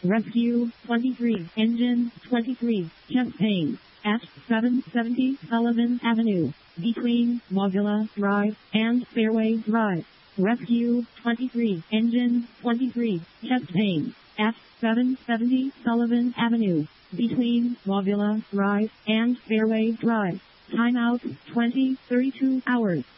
Rescue 23, Engine 23, chest pain, at 770 Sullivan Avenue, between Mozilla Drive and Fairway Drive. Rescue 23, Engine 23, chest pain, at 770 Sullivan Avenue, between Mozilla Drive and Fairway Drive. Timeout 20:32 hours.